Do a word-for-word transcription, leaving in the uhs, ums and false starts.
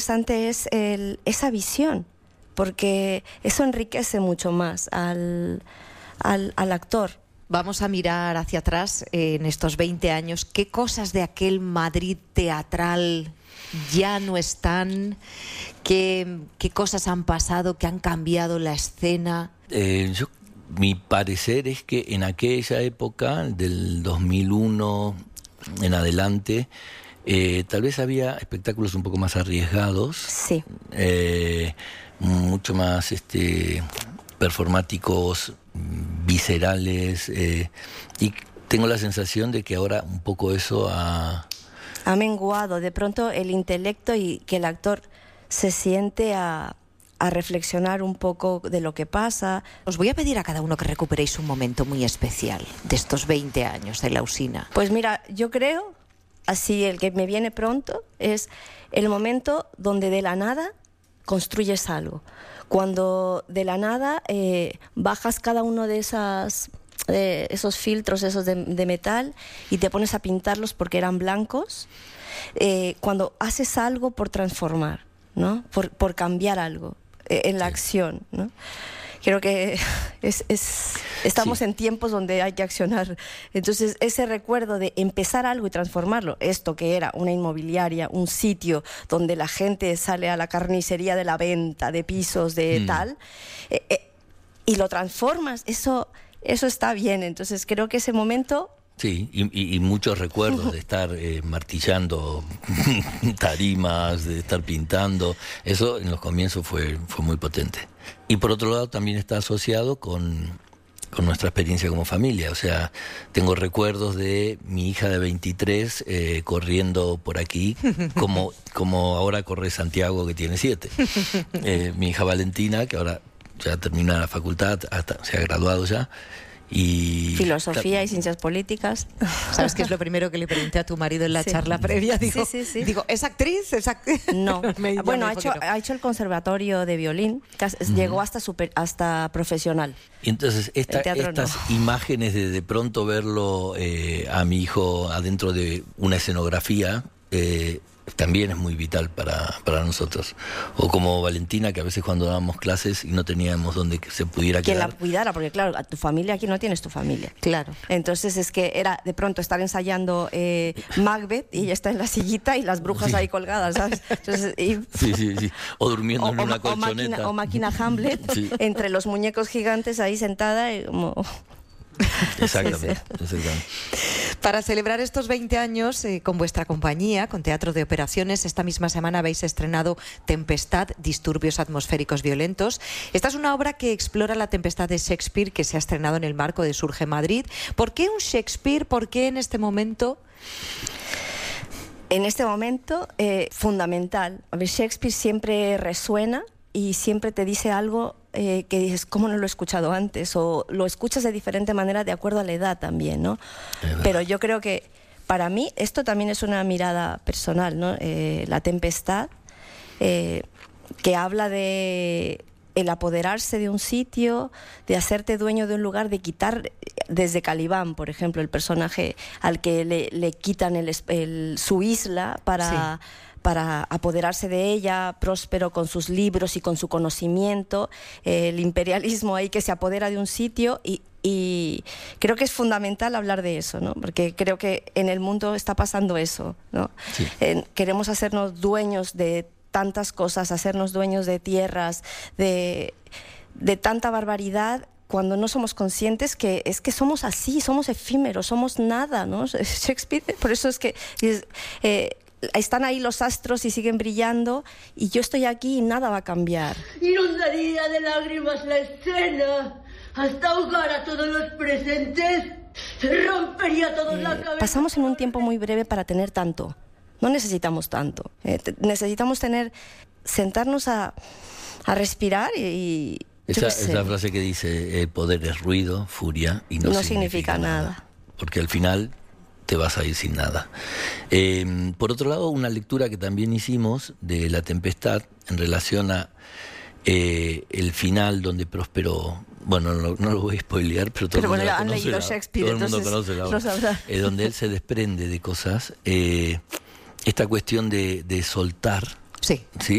interesante es el, esa visión, porque eso enriquece mucho más al, al, al actor. Vamos a mirar hacia atrás eh, en estos veinte años. ¿Qué cosas de aquel Madrid teatral ya no están? ¿Qué, qué cosas han pasado, que han cambiado la escena? Eh, yo, mi parecer es que en aquella época, del dos mil uno en adelante, eh, tal vez había espectáculos un poco más arriesgados. Sí. Eh, mucho más este, performáticos, viscerales, eh, y tengo la sensación de que ahora un poco eso ha... ha menguado de pronto el intelecto y que el actor se siente a, a reflexionar un poco de lo que pasa. Os voy a pedir a cada uno que recuperéis un momento muy especial de estos veinte años de La Usina. Pues mira, yo creo, así el que me viene pronto, es el momento donde de la nada construyes algo. Cuando de la nada eh, bajas cada uno de esas... Eh, esos filtros esos de, de metal y te pones a pintarlos porque eran blancos, eh, cuando haces algo por transformar, ¿no? por, por cambiar algo eh, en la sí. acción, ¿no? Creo que es, es, estamos sí. en tiempos donde hay que accionar. Entonces ese recuerdo de empezar algo y transformarlo, esto que era una inmobiliaria, un sitio donde la gente sale a la carnicería de la venta de pisos de mm. tal, eh, eh, y lo transformas, eso... Eso está bien, entonces creo que ese momento... Sí, y, y, y muchos recuerdos de estar eh, martillando tarimas, de estar pintando, eso en los comienzos fue, fue muy potente. Y por otro lado también está asociado con, con nuestra experiencia como familia, o sea, tengo recuerdos de mi hija de veintitrés eh, corriendo por aquí, como, como ahora corre Santiago, que tiene siete. Eh, mi hija Valentina, que ahora... ya terminó la facultad, hasta, se ha graduado ya. Y filosofía y ciencias políticas. ¿Sabes qué es lo primero que le pregunté a tu marido en la sí. charla previa? Digo, sí, sí, sí. digo, ¿es actriz? ¿Es actriz? No. me, bueno, ha hecho, no. ha hecho el conservatorio de violín, uh-huh. llegó hasta, super, hasta profesional. Y entonces esta, estas no. imágenes de de pronto verlo eh, a mi hijo adentro de una escenografía, eh, también es muy vital para, para nosotros. O como Valentina, que a veces cuando dábamos clases y no teníamos donde se pudiera quedar. Que la cuidara, porque claro, a tu familia aquí no tienes tu familia. Claro. Entonces es que era de pronto estar ensayando eh, Macbeth y ella está en la sillita y las brujas sí. ahí colgadas, ¿sabes? Entonces, y, sí, sí, sí. O durmiendo o, en una o, colchoneta. O máquina, o máquina Hamlet, sí. entre los muñecos gigantes ahí sentada y como... Exactamente, exactamente. Para celebrar estos veinte años eh, con vuestra compañía, con Teatro de Operaciones, esta misma semana habéis estrenado Tempestad, disturbios atmosféricos violentos. Esta es una obra que explora la tempestad de Shakespeare, que se ha estrenado en el marco de Surge Madrid. ¿Por qué un Shakespeare? ¿Por qué en este momento? En este momento, eh, fundamental. A ver, Shakespeare siempre resuena y siempre te dice algo eh, que dices, ¿cómo no lo he escuchado antes? O lo escuchas de diferente manera de acuerdo a la edad también, ¿no? Pero yo creo que para mí esto también es una mirada personal, ¿no? Eh, la tempestad, eh, que habla de el apoderarse de un sitio, de hacerte dueño de un lugar, de quitar, desde Calibán, por ejemplo, el personaje al que le, le quitan el, el, su isla para... Sí. para apoderarse de ella, Próspero con sus libros y con su conocimiento, eh, el imperialismo ahí que se apodera de un sitio y, y creo que es fundamental hablar de eso, ¿no? Porque creo que en el mundo está pasando eso, ¿no? Sí. Eh, queremos hacernos dueños de tantas cosas, hacernos dueños de tierras, de, de tanta barbaridad, cuando no somos conscientes que es que somos así, somos efímeros, somos nada, ¿no? Shakespeare, por eso es que... Eh, están ahí los astros y siguen brillando y yo estoy aquí y nada va a cambiar. Inundaría de lágrimas la escena hasta ahogar a todos los presentes, rompería todos eh, la cabeza. Pasamos en un tiempo muy breve para tener tanto. No necesitamos tanto. Eh, te, necesitamos tener, sentarnos a, a respirar y... Esa, esa frase que dice, el poder es ruido, furia y no, no significa, significa nada. nada. Porque al final... te vas a ir sin nada. Eh, por otro lado, una lectura que también hicimos de La Tempestad en relación a eh, el final donde Próspero, bueno, no, no lo voy a spoilear, pero todo pero el mundo bueno, la han conoce, leído la, Shakespeare, todo el mundo conoce la obra, eh, donde él se desprende de cosas, eh, esta cuestión de, de soltar Sí. ¿sí?